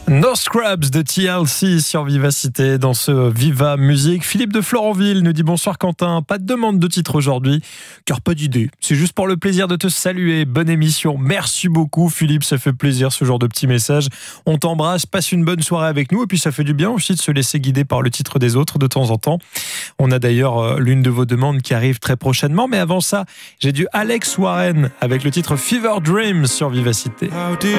No Scrubs de TLC sur Vivacité dans ce Viva Musique. Philippe de Florenville nous dit bonsoir Quentin, pas de demande de titre aujourd'hui car pas d'idée, c'est juste pour le plaisir de te saluer, bonne émission, merci beaucoup Philippe, ça fait plaisir ce genre de petits messages, on t'embrasse, passe une bonne soirée avec nous et puis ça fait du bien aussi de se laisser guider par le titre des autres de temps en temps. On a d'ailleurs l'une de vos demandes qui arrive très prochainement, mais avant ça j'ai du Alex Warren avec le titre Fever Dreams sur Vivacité.